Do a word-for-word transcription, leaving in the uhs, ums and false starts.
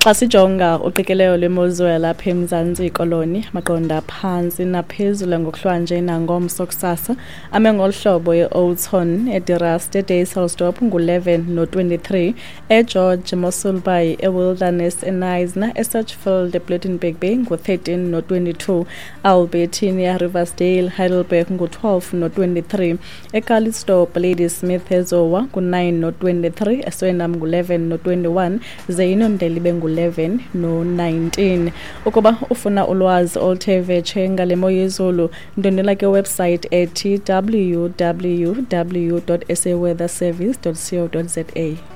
Xa sijonga uqikelelo lwemozulu lapha eMzantsi Koloni maqonda phansi naphezulu ngokuhlwanje nangomso kusasa ame ngolu hlobo e-Oudtshoorn, eDirast, eDayselsdorp ngu-eleven no-twenty-three, eGeorge, Moselbaai, eWilderness, eNyasa, eSatchfield, eBlydenburg Bay ngu-thirteen no-twenty-two, eAlbertina, Riversdale, Heidelberg ngu-twelve no-twenty-three, eCalitzdorp, Ladysmith, eZowa ngu-nine no-twenty-three, eSwellendam ngu-eleven no-twenty-one, ze Inondlela ngu-eleven no-nineteen. Ukuba ufuna ulwazi oluthe vetshe ngale mo yezulu, ndwendwela ke website ethi w w w dot s a weather service dot co dot za.